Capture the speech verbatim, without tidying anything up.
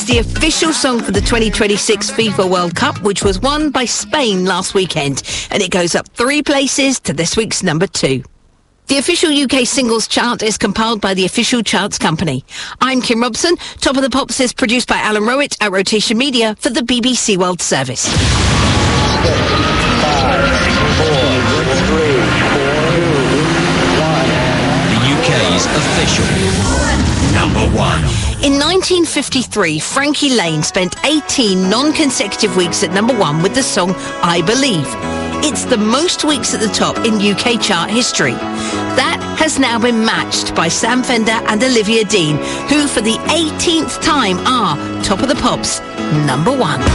the official song for the twenty twenty-six FIFA World Cup, which was won by Spain last weekend. And it goes up three places to this week's number two. The official U K singles chart is compiled by the Official Charts Company. I'm Kim Robson. Top of the Pops is produced by Alan Rowett at Rotation Media for the B B C World Service. Six, five, four, three, two, one. The U K's official number one. In nineteen fifty-three, Frankie Lane spent eighteen non-consecutive weeks at number one with the song I Believe. It's the most weeks at the top in U K chart history. That has now been matched by Sam Fender and Olivia Dean, who for the eighteenth time are Top of the Pops number one.